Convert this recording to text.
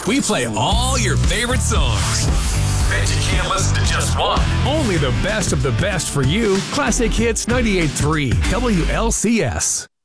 We play all your favorite songs. Bet you can't listen to just one. Only the best of the best for you. Classic Hits 98.3 WLCS.